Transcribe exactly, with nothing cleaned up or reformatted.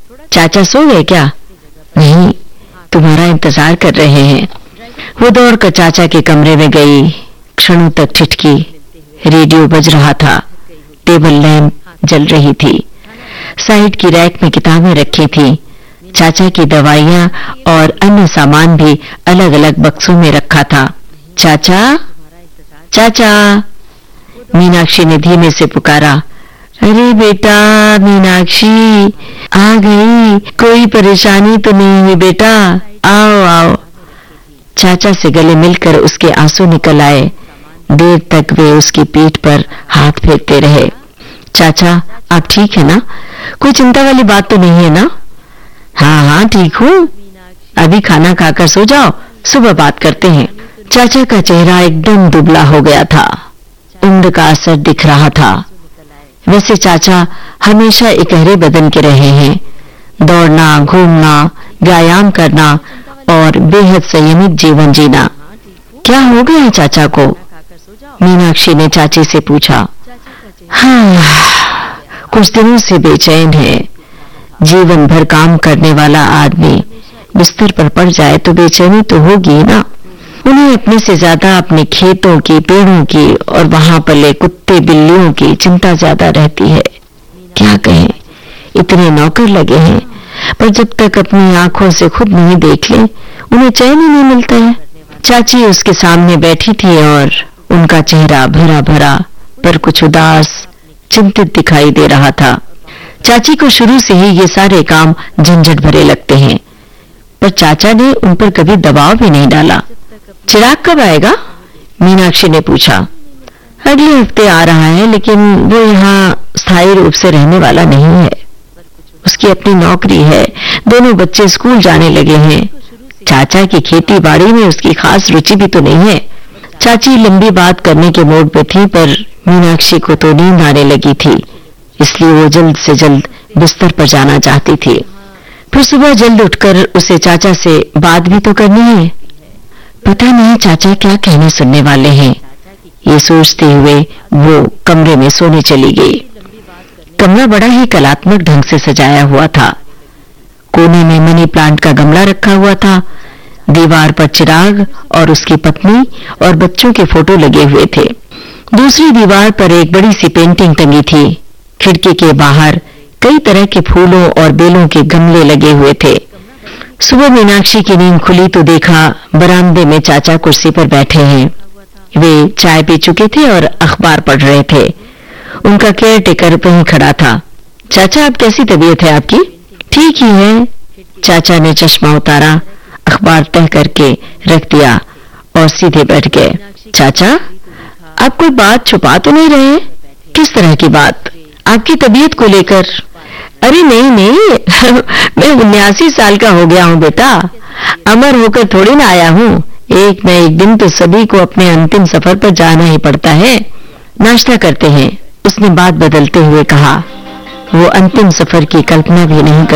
चाचा सो गए क्या? नहीं, तुम्हारा इंतजार कर रहे हैं। वो दौड़कर चाचा के कमरे में गई। क्षणों तक ठिठकी। रेडियो बज रहा था। टेबल लैंप जल रही थी। साइड की रैक में किताबें रखी थी। चाचा की दवाइयां और अन्य सामान भी अलग अलग बक्सों में रखा था। चाचा, चाचा, मीनाक्षी ने धीमे से पुकारा। अरे बेटा मीनाक्षी, आ गई। कोई परेशानी तो नहीं हुई बेटा? आओ आओ। चाचा से गले मिलकर उसके आंसू निकल आए। देर तक वे उसकी पीठ पर हाथ फेरते रहे। चाचा, आप ठीक है ना? कोई चिंता वाली बात तो नहीं है ना? हाँ हाँ ठीक हूँ। अभी खाना खाकर सो जाओ, सुबह बात करते हैं। चाचा का चेहरा एकदम दुबला हो गया था। उम्र का असर दिख रहा था। वैसे चाचा हमेशा इकहरे बदन के रहे हैं। दौड़ना, घूमना, व्यायाम करना और बेहद संयमित जीवन जीना। क्या हो गया है चाचा को? मीनाक्षी ने चाची से पूछा। हाँ, कुछ दिनों से बेचैन है। जीवन भर काम करने वाला आदमी बिस्तर पर पड़ जाए तो बेचैनी तो होगी ना। उन्हें अपने से ज्यादा अपने खेतों की, पेड़ों की और वहां पले कुत्ते बिल्लियों की चिंता ज्यादा रहती है। क्या कहें, इतने नौकर लगे हैं, पर जब तक अपनी आंखों से खुद नहीं देख ले उन्हें चैन ही नहीं मिलता है। चाची उसके सामने बैठी थी और उनका चेहरा भरा भरा पर कुछ उदास, चिंतित दिखाई दे रहा था। चाची को शुरू से ही ये सारे काम झंझट भरे लगते हैं, पर चाचा ने उन पर कभी दबाव भी नहीं डाला। चिराग कब आएगा? मीनाक्षी ने पूछा। अगले हफ्ते आ रहा है, लेकिन वो यहाँ स्थायी रूप से रहने वाला नहीं है। उसकी अपनी नौकरी है, दोनों बच्चे स्कूल जाने लगे हैं। चाचा की खेती बाड़ी में उसकी खास रुचि भी तो नहीं है। चाची लंबी बात करने के मूड पे थी, पर मीनाक्षी को तो नींद आने लगी थी, इसलिए वो जल्द से जल्द बिस्तर पर जाना चाहती थी। फिर सुबह जल्द उठकर उसे चाचा से बात भी तो करनी है। पता नहीं चाचा क्या कहने सुनने वाले हैं, ये सोचते हुए वो कमरे में सोने चली गई। कमरा बड़ा ही कलात्मक ढंग से सजाया हुआ था। कोने में मनी प्लांट का गमला रखा हुआ था। दीवार पर चिराग और उसकी पत्नी और बच्चों के फोटो लगे हुए थे। दूसरी दीवार पर एक बड़ी सी पेंटिंग टंगी थी। खिड़की के बाहर कई तरह के फूलों और बेलों के गमले लगे हुए थे। सुबह मीनाक्षी की नींद खुली तो देखा बरामदे में चाचा कुर्सी पर बैठे हैं। वे चाय पी चुके थे और अखबार पढ़ रहे थे। उनका केयर टेकर वहीं खड़ा था। चाचा, अब कैसी तबीयत है आपकी? ठीक ही है। चाचा ने चश्मा उतारा, अखबार तह करके रख दिया और सीधे बैठ गए। चाचा, आप कोई बात छुपा तो नहीं रहे? किस तरह की बात? आपकी तबीयत को लेकर? अरे नहीं नहीं मैं उन्यासी साल का हो गया हूँ बेटा। अमर होकर थोड़ी ना आया हूँ। एक न एक दिन तो सभी को अपने अंतिम सफर पर जाना ही पड़ता है। नाश्ता करते हैं, उसने बात बदलते हुए कहा। वो अंतिम सफर की कल्पना भी नहीं कर